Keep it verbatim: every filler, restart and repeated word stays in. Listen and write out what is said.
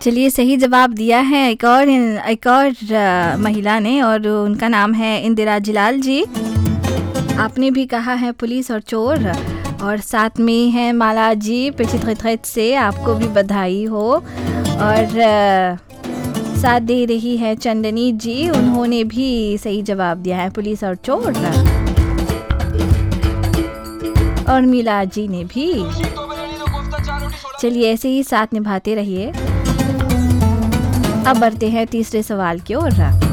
चलिए, सही जवाब दिया है एक और एक और अ, महिला ने, और उनका नाम है इंदिरा जिलाल जी। आपने भी कहा है पुलिस और चोर, और साथ में है माला जी पेचित से, आपको भी बधाई हो। और अ, साथ दे रही है चंदनी जी, उन्होंने भी सही जवाब दिया है पुलिस और चोर। और मीला जी ने भी। चलिए, ऐसे ही साथ निभाते रहिए। अब बढ़ते हैं तीसरे सवाल की ओर।